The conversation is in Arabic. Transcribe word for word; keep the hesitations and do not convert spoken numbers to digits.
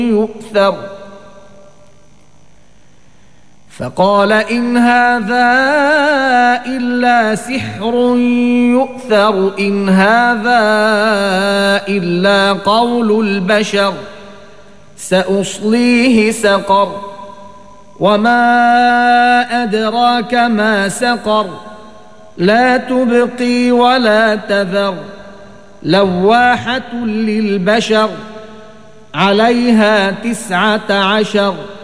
يؤثر فقال إن هذا إلا سحر يؤثر إن هذا إلا قول البشر سأصليه سقر وما أدراك ما سقر لا تبقي ولا تذر لواحة للبشر عليها تسعة عشر